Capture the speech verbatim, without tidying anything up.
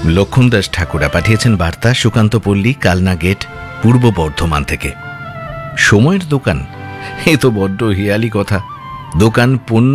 লক্ষণ দাস ঠাকুরা পাঠিয়েছেন বার্তা, সুকান্ত পল্লী, কালনা গেট, পূর্ব বর্ধমান থেকে। সময়ের দোকান, এ তো বড্ড হেয়ালি কথা। দোকান পণ্য